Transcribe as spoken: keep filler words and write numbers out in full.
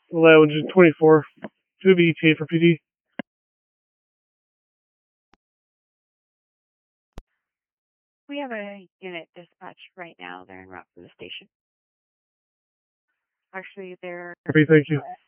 Lounge twenty-four. two B E T A for P D. We have a unit dispatch right now. They're en route to the station. Actually, they're Okay, thank you.